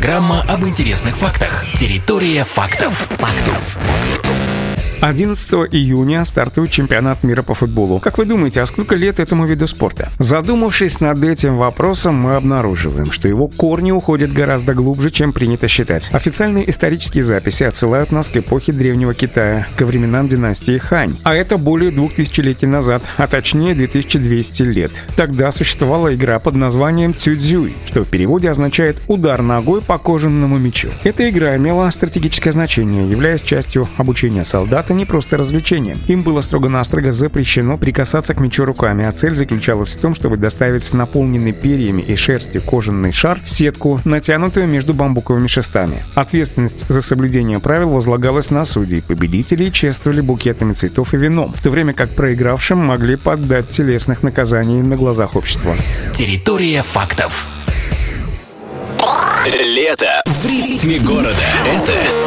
Программа об интересных фактах. Территория фактов. 11 июня стартует чемпионат мира по футболу. Как вы думаете, а сколько лет этому виду спорта? Задумавшись над этим вопросом, мы обнаруживаем, что его корни уходят гораздо глубже, чем принято считать. Официальные исторические записи отсылают нас к эпохе Древнего Китая, ко временам династии Хань. А это более 2000 назад, а точнее 2200 лет. Тогда существовала игра под названием цюцзюй, что в переводе означает «удар ногой по кожаному мячу». Эта игра имела стратегическое значение, являясь частью обучения солдата, не просто развлечением. Им было строго-настрого запрещено прикасаться к мячу руками, а цель заключалась в том, чтобы доставить с наполненной перьями и шерстью кожаный шар в сетку, натянутую между бамбуковыми шестами. Ответственность за соблюдение правил возлагалась на судей. Победителей чествовали букетами цветов и вином, в то время как проигравшим могли поддать телесных наказаний на глазах общества. Территория фактов. Лето в ритме города. Это